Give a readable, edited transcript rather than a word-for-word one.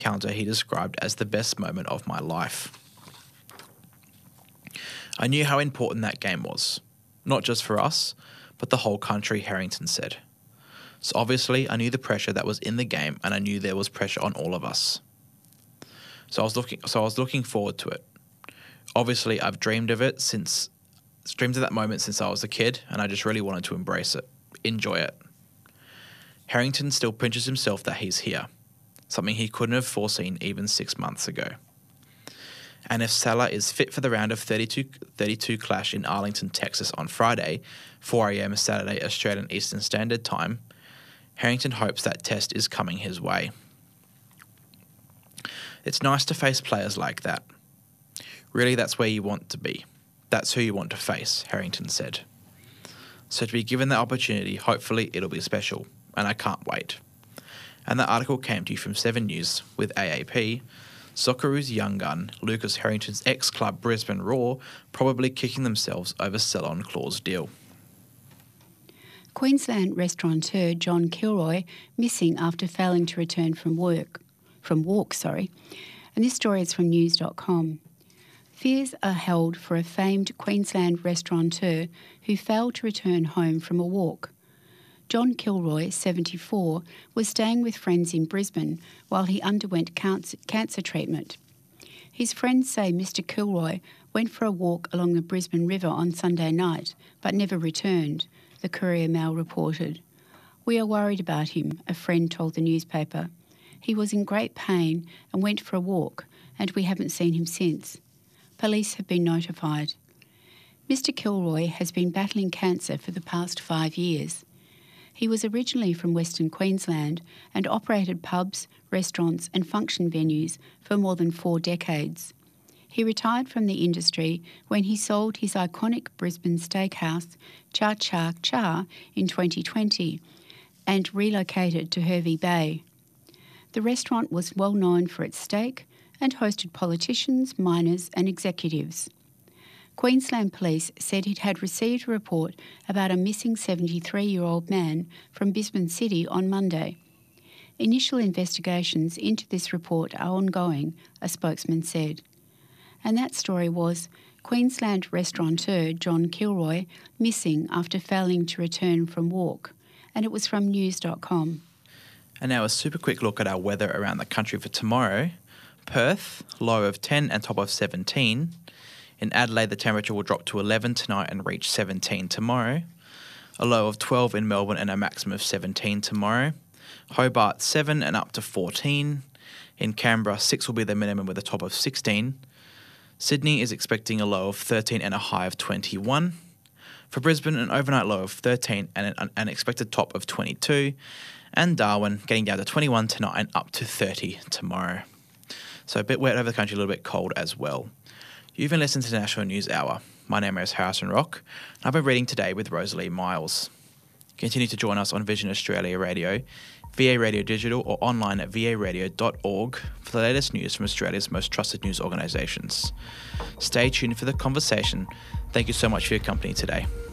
encounter he described as the best moment of my life. I knew how important that game was, not just for us, but the whole country, Harrington said. So obviously I knew the pressure that was in the game, and I knew there was pressure on all of us. So I was looking forward to it. Obviously I've dreamed of that moment since I was a kid, and I just really wanted to embrace it, enjoy it. Harrington still pinches himself that he's here, something he couldn't have foreseen even 6 months ago. And if Salah is fit for the round of 32 clash in Arlington, Texas on Friday, 4 a.m. Saturday Australian Eastern Standard Time, Harrington hopes that test is coming his way. It's nice to face players like that. Really, that's where you want to be. That's who you want to face, Harrington said. So to be given the opportunity, hopefully it'll be special, and I can't wait. And that article came to you from 7 News with AAP, Socceroos young gun, Lucas Harrington's ex-club Brisbane Roar, probably kicking themselves over sell-on clause deal. Queensland restaurateur John Kilroy missing after failing to return from walk. And this story is from news.com. Fears are held for a famed Queensland restaurateur who failed to return home from a walk. John Kilroy, 74, was staying with friends in Brisbane while he underwent cancer treatment. His friends say Mr Kilroy went for a walk along the Brisbane River on Sunday night, but never returned, the Courier Mail reported. We are worried about him, a friend told the newspaper. He was in great pain and went for a walk, and we haven't seen him since. Police have been notified. Mr Kilroy has been battling cancer for the past 5 years. He was originally from Western Queensland and operated pubs, restaurants and function venues for more than 4 decades. He retired from the industry when he sold his iconic Brisbane steakhouse, Cha Cha Cha, in 2020 and relocated to Hervey Bay. The restaurant was well known for its steak and hosted politicians, miners and executives. Queensland Police said it had received a report about a missing 73-year-old man from Brisbane City on Monday. Initial investigations into this report are ongoing, a spokesman said. And that story was Queensland restaurateur John Kilroy missing after failing to return from walk. And it was from news.com. And now a super quick look at our weather around the country for tomorrow. Perth, low of 10 and top of 17. In Adelaide, the temperature will drop to 11 tonight and reach 17 tomorrow. A low of 12 in Melbourne and a maximum of 17 tomorrow. Hobart, 7 and up to 14. In Canberra, 6 will be the minimum with a top of 16. Sydney is expecting a low of 13 and a high of 21. For Brisbane, an overnight low of 13 and an expected top of 22. And Darwin getting down to 21 tonight and up to 30 tomorrow. So a bit wet over the country, a little bit cold as well. You've been listening to the National News Hour. My name is Harrison Rock, and I've been reading today with Rosalie Miles. Continue to join us on Vision Australia Radio, VA Radio Digital, or online at varadio.org for the latest news from Australia's most trusted news organisations. Stay tuned for the conversation. Thank you so much for your company today.